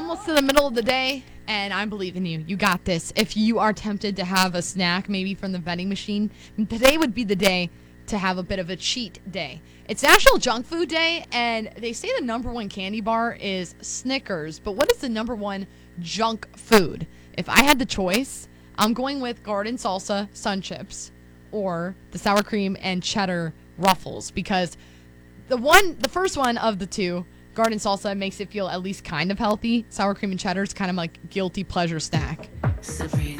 almost to the middle of the day, and I believe in you. You got this. If you are tempted to have a snack, maybe from the vending machine, today would be the day to have a bit of a cheat day. It's National Junk Food Day, and they say the number one candy bar is Snickers. But what is the number one junk food? If I had the choice, I'm going with Garden Salsa Sun Chips or the sour cream and cheddar Ruffles, because the first one of the two, Garden Salsa, makes it feel at least kind of healthy. Sour cream and cheddar is kind of like guilty pleasure snack. Sabrina.